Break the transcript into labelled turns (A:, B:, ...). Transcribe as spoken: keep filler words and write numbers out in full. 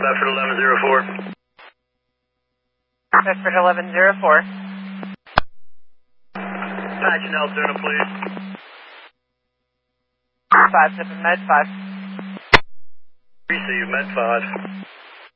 A: Bedford eleven zero four.
B: Bedford eleven zero four.
A: Patch and Altoona, please.
B: five seven Med five.
A: Receive, Med five.